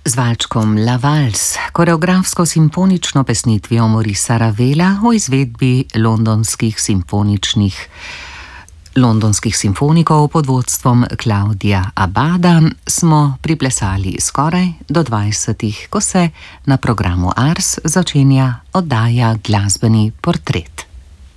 Z valčkom La Vals, koreografsko-simfonično pesnitvijo Maurica Ravela v izvedbi londonskih simfonikov pod vodstvom Claudia Abbada, smo priplesali skoraj do 20, ko se na programu Ars začenja oddaja Glasbeni portret.